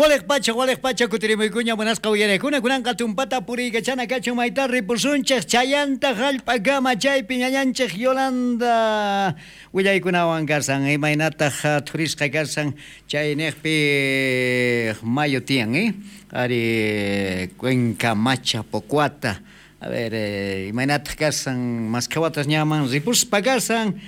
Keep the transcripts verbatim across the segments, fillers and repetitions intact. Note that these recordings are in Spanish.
Walek pacha, walek pacha, kutirimoykuña, buenas kauyarekuna, kunanqa tumpata puriykachana kachun mayta ripursunchik, chayanta hallp'akama chaypi ñañanchik Yolanda willaykunawan karsan, imaynataq turisqa karsan chaynekpi mayo tiyan, eh? Ari Cuenca Macha Pocuata. A ver, eh, imaynataq karsan mascawatas ñaman ripurspa karsan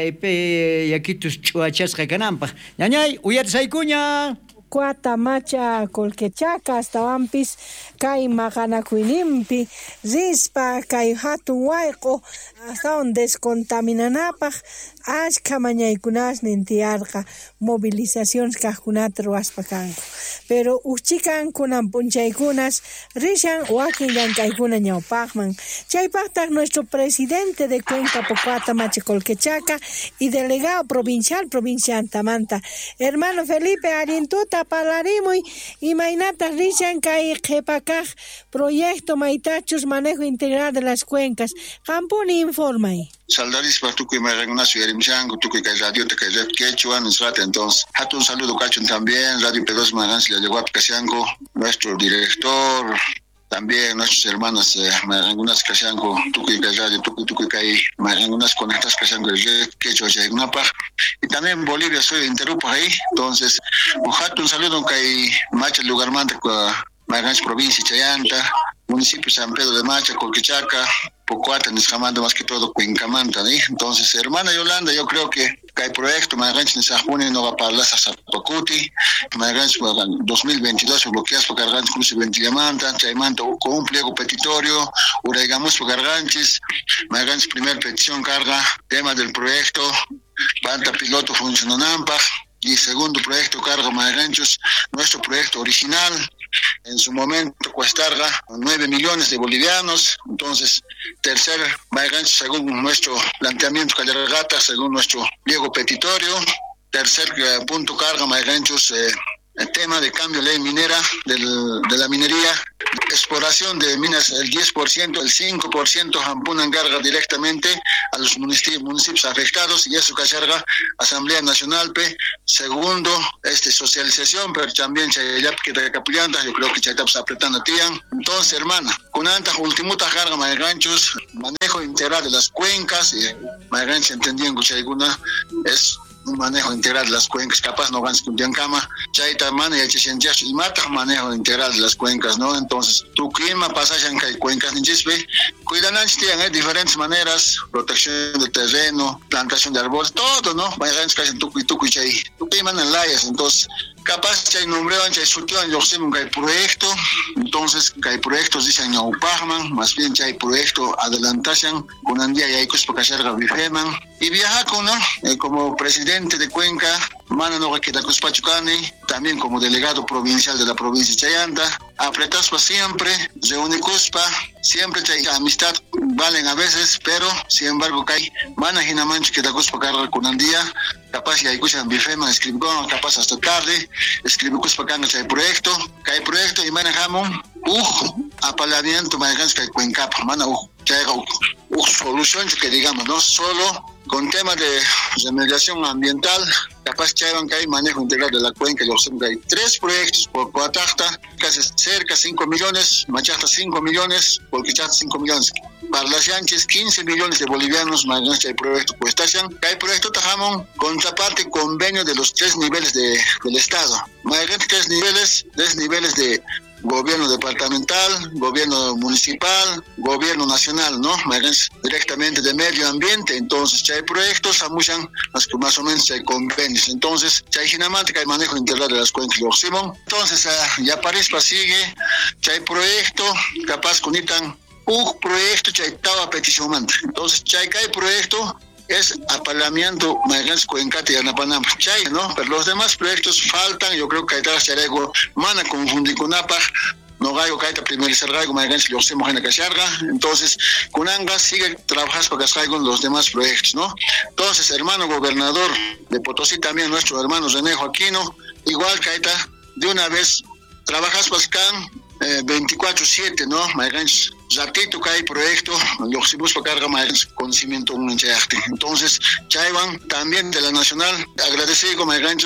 chaypi yakitus ch'uachasqa kananpaq. Ñañay, uyarisaykuña. Cuata macha colquechaca hasta wampis kay maqanakuynimpi rispa kay hatun wayqu astawan descontaminanapaq ashka mañaykunas nintiyarqa movilizaciones kaqkunata ruwaspa kanku pero uchikan kunan punchaykunas rishan wakin llank'aykuna ñawpaqman chaypaqtaq nuestro presidente de Cuenca Pocuata Macha Colquechaca y delegado provincial provincia Antamanta hermano Felipe Arintuta palarimuy imaynata rishan kay qhipakaq proyecto maytachus manejo integral de las cuencas qampuni informay. Saldarispa tukuy mayrangunasu yarimshanku tukuy kay radio te kay red quechua nisrata entonces hatun saludo kachun también radio P dos Magansi Yaguapi Kashanko nuestro director también nuestros hermanos eh, mayrangunas Kashanko tukuy kay radio tukuy tukuy kay mayrangunas conectas Kashanko red quechua yagnapa y también Bolivia soy interrupo ahí entonces un hatun saludo kay macha lugar manta Magansi provincia Chayanta municipio San Pedro de Macha Colquechaca Pocuata, Niscamanta, más que todo Cuencamanta, ¿sí? Entonces, hermana Yolanda, yo creo que hay proyecto, Magansi Nisajune no va para las Zapacuti, Magansi dos mil veintidós bloqueas por Garganchis, Cruce Ventillamanta, Chaymanta con un pliego petitorio, Ureigamos por Garganchis, Magansi primer petición carga, tema del proyecto, Banta piloto funcionando y segundo proyecto carga Maganchos, nuestro proyecto original, en su momento cuestarga nueve millones de bolivianos, entonces tercer Maganchos según nuestro planteamiento Callaragata, según nuestro pliego petitorio, tercer eh, punto carga Maganchos, eh, el tema de cambio de ley minera del, de la minería, exploración de minas el diez por ciento, el cinco por ciento ampunan carga directamente a los municipios, municipios afectados y eso que carga Asamblea Nacional P. Segundo, este socialización, pero también ya que te capullantas, yo creo que ya está apretando tian. Entonces, hermana, con anta ultimuta carga Maganchos, manejo integral de las cuencas, y Maganchos entendían que alguna es un manejo integral de las cuencas, capaz no ganas con Yancama, Chaita Mana y H y Mata, manejo integral de las cuencas, ¿no? Entonces, tu clima pasaje en que cuencas en Chispe, cuidan tienen ¿eh? diferentes maneras, protección del terreno, plantación de árboles, todo, ¿no? Vayan que hacen tucu y tucu y chay, tu clima en layas, entonces, capaz chay nombreo, chay sutio, yo sé que hay proyecto, entonces, que hay proyectos, dicen Yaupagman, más bien chay proyecto, adelantación, con un día y hay cosas para que Bifeman, y viajar con, ¿no? Eh, como presidente de Cuenca, Mana no queda Cuspachucani, también como delegado provincial de la provincia de Chayanta, apretaspa siempre, reúne Cuspa, siempre hay amistad, valen a veces, pero sin embargo que hay Mana Hinamancho queda Cuspa carga con un día, capaz y hay cosas en Bifema, escribió, capaz hasta tarde, escribió Cuspa carga hay proyecto, que hay proyecto y manejamos, uh, apalamiento, manejamos que hay Cuencapa, Mana, uh, que hay uh, solución que digamos, no solo con temas de remediación ambiental, capaz que hay manejo integral de la cuenca, yo sé que hay tres proyectos por Coatacta, casi cerca cinco millones, Machata cinco millones, Colquechata cinco millones. Para las Yanches, quince millones de bolivianos, más grande hay proyecto cuestación. Hay proyecto Tajamón, contraparte convenio de los tres niveles de, del Estado. Más grande tres niveles, tres niveles de gobierno departamental, gobierno municipal, gobierno nacional, ¿no? Directamente de medio ambiente, entonces ya hay proyectos, amuchan más, más o menos ya hay convenios, entonces ya hay ginamática, hay manejo integral de las cuencas de Oximón, entonces uh, ya Parispa sigue, ya hay proyecto, capaz con itan, un proyecto ya estaba petición, entonces ya hay proyecto, es apalamiento Magansi Cuencate y Anapanam, Chay, ¿no? Pero los demás proyectos faltan, yo creo que hay tal charego, mana confundir con Apa, no gaigo caita primer sergaigo Magansi lo hacemos en la cacharga, entonces Kunanga sigue trabajando para que con los demás proyectos, ¿no? Entonces, hermano gobernador de Potosí también, nuestro hermano René Joaquino, igual caita, de una vez trabajas para acá, eh, veinticuatro siete, ¿no? Magansi ratito que hay proyecto, lo si busca carga más conocimiento un enchayarte. Entonces, Chaywan también de la Nacional, agradecido con ganchos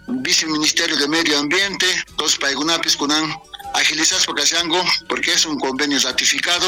viceministerio de Medio Ambiente, dos paigunapis kunan agilizas Pacasiango, porque es un convenio ratificado,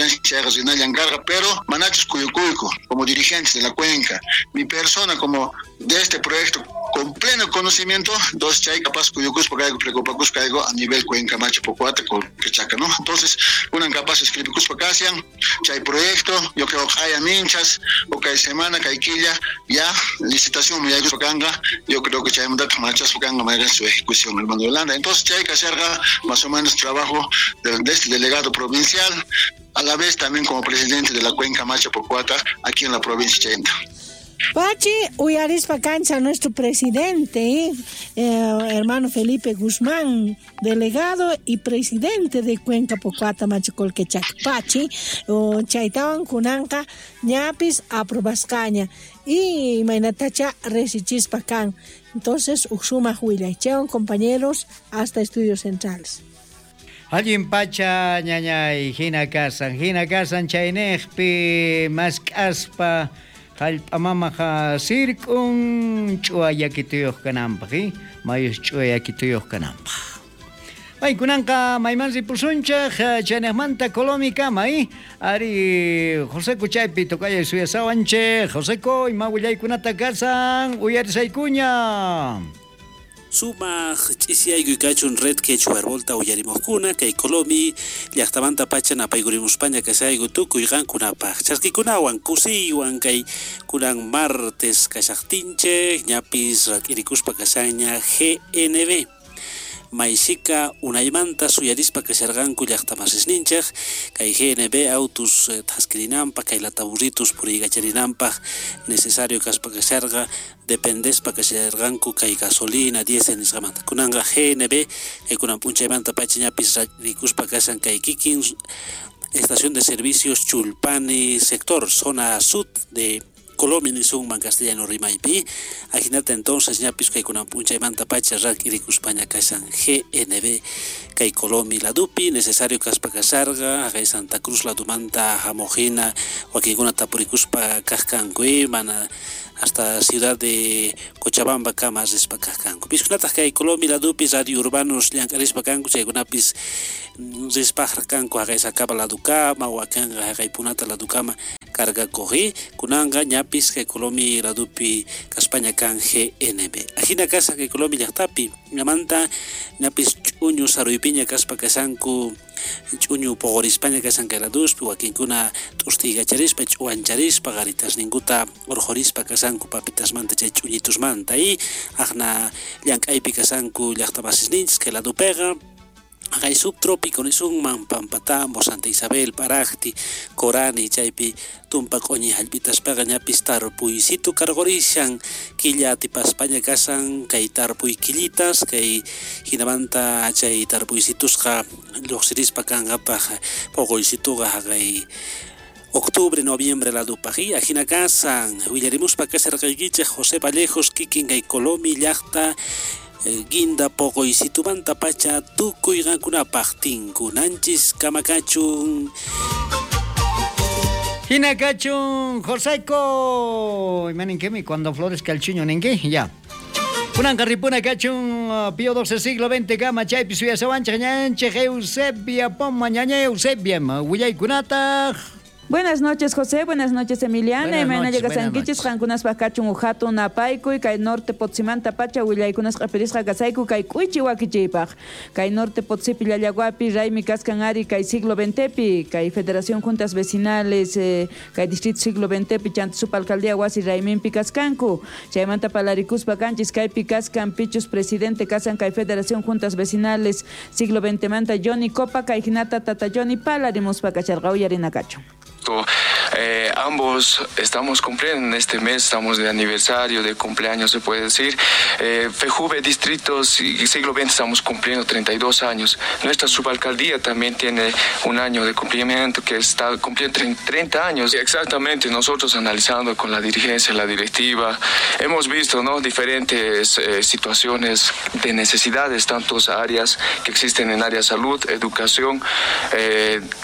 pero Manachos Cuyucuyco, como dirigentes de la cuenca, mi persona como de este proyecto, con pleno conocimiento, dos chay capaz Cuyucus, porque preocupacus caigo a nivel cuenca macho pocuata, que chaca, ¿no? Entonces, una capaz escribicus Pacasian, chay proyecto, yo creo que hay minchas, o que hay semana, que hay quilla, ya, licitación, mi ayus Pacanga, yo creo que chay mandato machas Pacanga, me su ejecución, hermano de Holanda. Entonces, chay que hacerga más o menos trabajo de, de este delegado provincial, a la vez también como presidente de la cuenca Macha Pocuata aquí en la provincia de Chayanta. Pachi Uyarispa Cancha, nuestro presidente, eh, hermano Felipe Guzmán, delegado y presidente de Cuenca Pocuata Machacolquechac. Pachi, o Chaitawan Kunanka, ñapis aprobascaña y Mainatacha Resichispa Can. Entonces, Uxuma Huila, cheon compañeros hasta Estudios Centrales. Alguien pacha ñañay, hina casan, hina casan chaynejpi, más caspa, Amamaja circun chuayakituyos canampa, ¿sí? Mayos chuayakituyos canampa. Ay, kunanka maymansi pusuncha, chanejmanta colómica, may, ari José Kuchaypi tocaya suya sawanche, José Koy, mawillay kunata casan, uyarisay kuña. Suma ch'isiaygu kachun red quechua volta uyarimoscuna kay Colomi llaqtamanta pacha napaygurimuspaña kasaygu tukuy qankunapaq charkikunawan kusiywan kay kunan martes kashaqtinche ñapis rak'irikuspa kasaña G N B Maisika unaymanta suyarispa kasharqanku llaqtamasisninchaq kay G N B autos taskirinanpaq kay lataburritus purigacharinanpaq necesario kaspa kasharqa dependespa kasharqanku kay gasolina diésel nisqamanta kunanqa G N B kay kunan punchaymanta pacha ñapis rikuspa kasan kay kikin estación de servicios Chulpani sector zona sud de Colombia ni son man castellano rimaypi ajinata entonces ñapis kay kunan punchaymanta pacha rak irikuspaña kasan G N B kay Colombia la dupi necesario kaspa kasarga kay Santa Cruz la dumanta Jamojina wakikuna tapurikuspa kaskankuy mana hasta ciudad de Cochabamba camas respacascanco. Piskunata kay Colombia la dupi radio urbanos llancarispacanco chaygunapis rispajarcanco haga sacaba la ducama o acanga haga punata la ducama carga coge kunanga ñapis kay Colombia la dupi España can G N B. Ajina casa kay Colombia llaqtapi ñamanta ñapis ch'uñu saruypiña kaspa kasanku ch'uñu pogorispaña kasan kay la duspi wakinkuna t'ustigacharispa ch'uancharispa garitas ninguta orjorispa kasanku papitas manta chay ch'uñitus manta y ajna llank'aypi kasanku llaqtamasisninchis kay la dupega Kay subtrópico ni sunman Pampatamo, Santa Isabel, Parajti, Corani, chaypi tumpa qoñi hallpitaspaqa ñapis tarpuy situ kargorishan quilla tipaspaña kasan kay tarpuy quillitas kay hinamanta chay tarpuysitusqa lluqsirispa kanqapaq poqoysituqa kay octubre, noviembre la dupaji, ajina kasan willarimuspa kasarqaykichej José Vallejos kikin kay Colomi llaqta Ginda poco y si tu manta pacha tuku y gankuna pachtingu nanchis kamakachun Hinakachun Joseco Imanin kemi cuando flores calchuño nengue ya Kunan carripuna cachun Pío doce siglo veinte gama chay pisuya sawancha ñanche Eusebia poma ñañe Eusebia willay kunata. Buenas noches, José. Buenas noches, Emiliana. Buenas noches, buenas Sanquichis, Jankunas Pacachun, Ujato, Napaiku, Kai Norte Potsimanta Pacha, Willaykunas Caperisca Gasaiku, Kai Cuichi Wakichipaj, Kai Norte Potsipi, Yaguapi, Raimi Cascanari, Kai Siglo Ventepi, Kai Federación Juntas Vecinales, eh, Kai Distrito Siglo Ventepi, Chantusupa Alcaldía Guasi, Raimin Picascancu, Chaimanta Palaricus Pacanchis, Kai Picascan, Pichus, Presidente Casan, Kai Federación Juntas Vecinales, Siglo Veinte Manta, Johnny Copa, Kai Ginata Tata Johnny, Palarimus Pacachargao y Arinacacho. Eh, ambos estamos cumpliendo en este mes, estamos de aniversario, de cumpleaños se puede decir. Eh, FEJUVE Distritos Siglo veinte estamos cumpliendo treinta y dos años. Nuestra subalcaldía también tiene un año de cumplimiento que está cumpliendo treinta años. Exactamente, nosotros analizando con la dirigencia, la directiva, hemos visto, ¿no?, diferentes eh, situaciones de necesidades, tantas áreas que existen en área salud, educación, eh,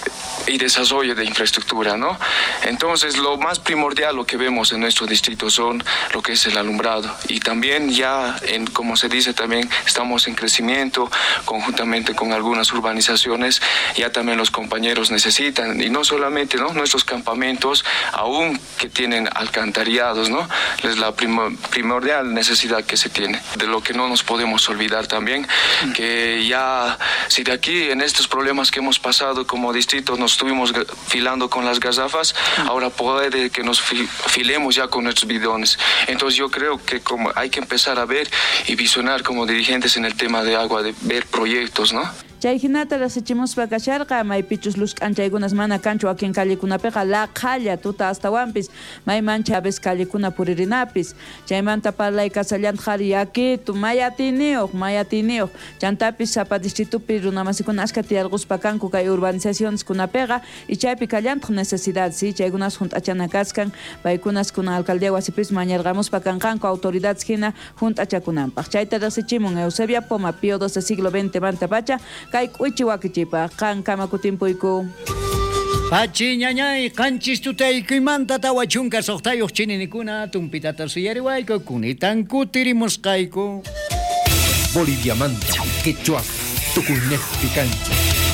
y desarrollo de infraestructura, ¿no? Entonces, lo más primordial, lo que vemos en nuestro distrito son lo que es el alumbrado. Y también ya, en, como se dice, también estamos en crecimiento, conjuntamente con algunas urbanizaciones, ya también los compañeros necesitan, y no solamente, ¿no? Nuestros campamentos, aún que tienen alcantarillados, ¿no? Es la primo, primordial necesidad que se tiene. De lo que no nos podemos olvidar también, que ya, si de aquí, en estos problemas que hemos pasado como distrito, nos estuvimos filando con las garrafas, ahora puede que nos filemos ya con nuestros bidones. Entonces yo creo que como hay que empezar a ver y visionar como dirigentes en el tema de agua, de ver proyectos, ¿no? Chayhinata rasichimuspa kasharqa maypichus llusk'anchaykunas mana kanchu akin kallikunapiqa laqhalla tuta astawanpis maymancha a veces kallikuna puririnapis chaymanta parlay kasallanta qhari yakitu mayatiniyuq mayatiniyuq chantapis sapa distritupi runamasikuna ashka tiyarquspa kanku kay urbanizacioneskunapiqa y chaypi kallantaq necesidad si chaykunas junt'achana kaskan paykunas kuna alcaldía wasipis mañarqamuspa kanqanku autoridades hina junt'achakunanpaq chayta rasichimun Eusebia Poma Pío doce siglo veinte manta pacha kay k'uchi wakichipa kan kamakutinpuyku Pachi ñañay qanchis tutaykuymanta tawa chunka soqtayuq chininikuna tumpitata suyariwayku kunitan kutirimusqayku Boliviamanta quechua tukunejpi kancha.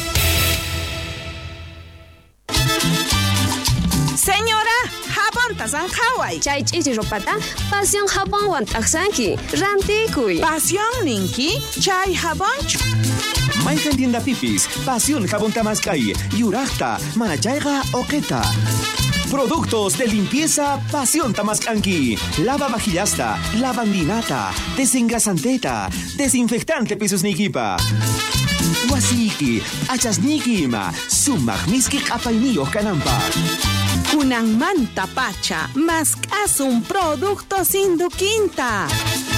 Señora, jabón tazan hawai. Chay chichi ropata, pasión jabón wan taksanki, rantikuy. Pasión ninki, chay jabonchu. Maykan tienda pipis, pasión jabón tamascay, yurachta, manachayga oqueta. Productos de limpieza Pasión Tamascanqui. Lava vajillasta, lavandinata, desengrasanteta, desinfectante pisos niquipa. Wasiki, achasniquima, sumaq miski apainillo canampa. Kunan manta pacha, más un producto sin duquinta.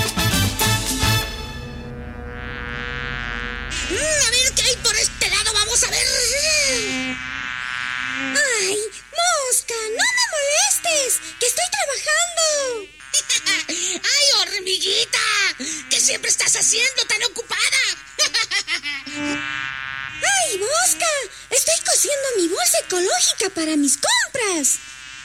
Mm, a ver qué hay por este lado, vamos a ver. ¡Ay, mosca! ¡No me molestes! ¡Que estoy trabajando! ¡Ay, hormiguita! ¿Qué siempre estás haciendo tan ocupada? ¡Ay, mosca! Estoy cosiendo mi bolsa ecológica para mis compras.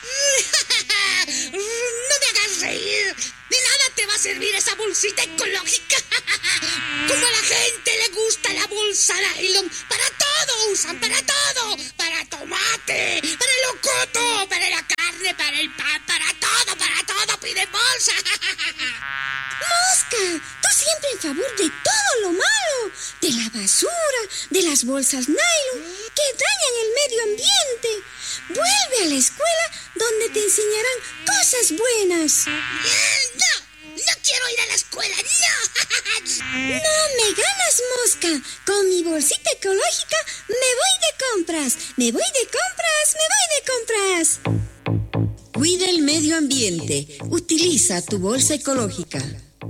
No me hagas reír. De nada te va a servir esa bolsita ecológica. Como a la gente le gusta la bolsa nylon. Para todo usan, para todo. Para tomate, para el locoto, para la carne, para el pan, para todo, para todo piden bolsa. Mosca, tú siempre en favor de todo lo malo. De la basura, de las bolsas nylon que dañan el medio ambiente. Vuelve a la escuela donde te enseñarán cosas buenas. ¡No! ¡No quiero ir a la escuela! ¡No! ¡No me ganas, mosca! Con mi bolsita ecológica me voy de compras. Me voy de compras, me voy de compras. Cuida el medio ambiente. Utiliza tu bolsa ecológica.